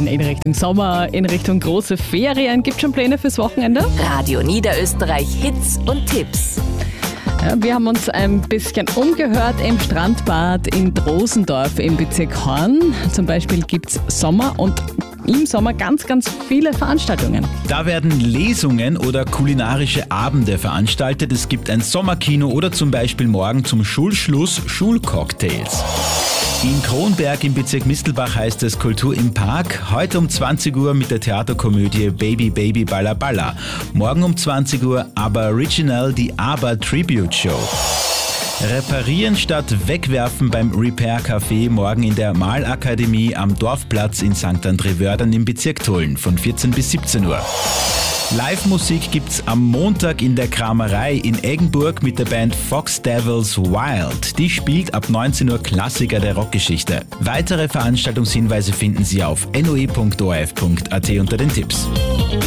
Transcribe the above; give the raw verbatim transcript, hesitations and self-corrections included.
gehen in Richtung Sommer, in Richtung große Ferien. Gibt schon Pläne fürs Wochenende? Radio Niederösterreich Hits und Tipps. Ja, wir haben uns ein bisschen umgehört im Strandbad in Drosendorf im Bezirk Horn. Zum Beispiel gibt es Sommer und im Sommer ganz, ganz viele Veranstaltungen. Da werden Lesungen oder kulinarische Abende veranstaltet. Es gibt ein Sommerkino oder zum Beispiel morgen zum Schulschluss Schulcocktails. In Kronberg im Bezirk Mistelbach heißt es Kultur im Park. Heute um zwanzig Uhr mit der Theaterkomödie Baby Baby Balla Balla. Morgen um zwanzig Uhr aber Original, die ABBA Tribute Show. Reparieren statt wegwerfen beim Repair Café morgen in der Malakademie am Dorfplatz in Sankt André-Wördern im Bezirk Tulln von vierzehn bis siebzehn Uhr. Live-Musik gibt's am Montag in der Kramerei in Eggenburg mit der Band Fox Devils Wild. Die spielt ab neunzehn Uhr Klassiker der Rockgeschichte. Weitere Veranstaltungshinweise finden Sie auf n o e punkt o r f punkt a t unter den Tipps.